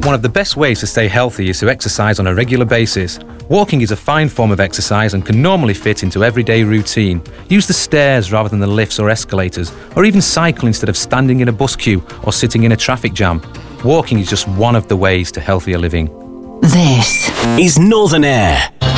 one of the best ways to stay healthy is to exercise on a regular basis. Walking is a fine form of exercise and can normally fit into everyday routine. Use the stairs rather than the lifts or escalators, or even cycle instead of standing in a bus queue or sitting in a traffic jam. Walking is just one of the ways to healthier living. This is Northern Air.